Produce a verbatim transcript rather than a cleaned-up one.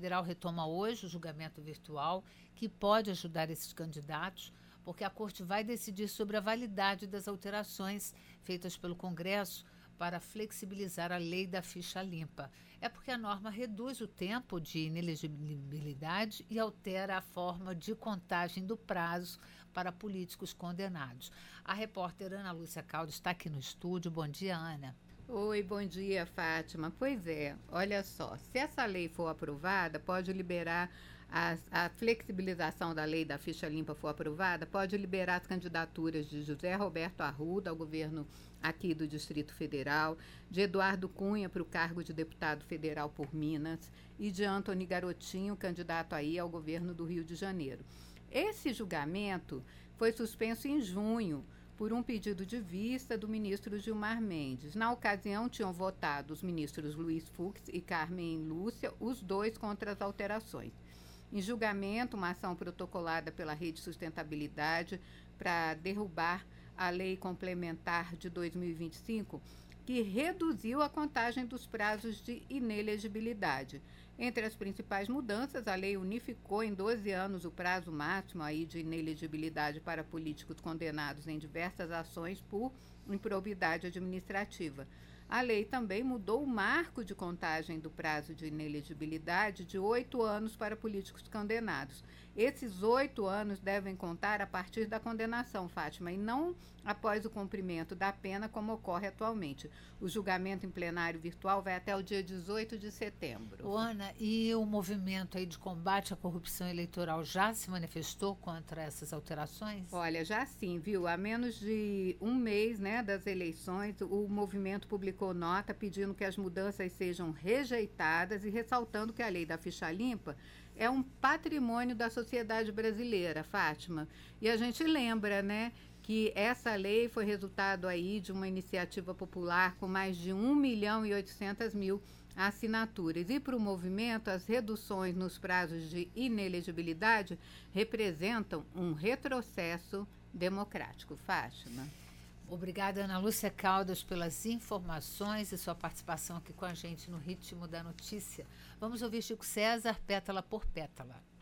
Federal retoma hoje o julgamento virtual, que pode ajudar esses candidatos, porque a Corte vai decidir sobre a validade das alterações feitas pelo Congresso para flexibilizar a lei da ficha limpa. É porque a norma reduz o tempo de inelegibilidade e altera a forma de contagem do prazo para políticos condenados. A repórter Ana Lúcia Caldas está aqui no estúdio. Bom dia, Ana. Oi, bom dia, Fátima. Pois é, olha só, se essa lei for aprovada, pode liberar, as, a flexibilização da lei da ficha limpa for aprovada, pode liberar as candidaturas de José Roberto Arruda ao governo aqui do Distrito Federal, de Eduardo Cunha para o cargo de deputado federal por Minas e de Antony Garotinho, candidato aí ao governo do Rio de Janeiro. Esse julgamento foi suspenso em junho, por um pedido de vista do ministro Gilmar Mendes. Na ocasião, tinham votado os ministros Luiz Fux e Carmen Lúcia, os dois contra as alterações. Em julgamento, uma ação protocolada pela Rede Sustentabilidade para derrubar a Lei Complementar de dois mil e vinte e cinco, que reduziu a contagem dos prazos de inelegibilidade. Entre as principais mudanças, a lei unificou em doze anos o prazo máximo aí de inelegibilidade para políticos condenados em diversas ações por improbidade administrativa. A lei também mudou o marco de contagem do prazo de inelegibilidade de oito anos para políticos condenados. Esses oito anos devem contar a partir da condenação, Fátima, e não após o cumprimento da pena, como ocorre atualmente. O julgamento em plenário virtual vai até o dia dezoito de setembro. Ô, Ana, e o movimento aí de combate à corrupção eleitoral já se manifestou contra essas alterações? Olha, já sim, viu? Há menos de um mês, né, das eleições, o movimento publicou nota pedindo que as mudanças sejam rejeitadas e ressaltando que a lei da ficha limpa é um patrimônio da sociedade brasileira, Fátima. E a gente lembra, né, que essa lei foi resultado aí de uma iniciativa popular com mais de um milhão e oitocentas mil assinaturas. E para o movimento, as reduções nos prazos de inelegibilidade representam um retrocesso democrático. Fátima. Obrigada, Ana Lúcia Caldas, pelas informações e sua participação aqui com a gente no Ritmo da Notícia. Vamos ouvir Chico César, Pétala por Pétala.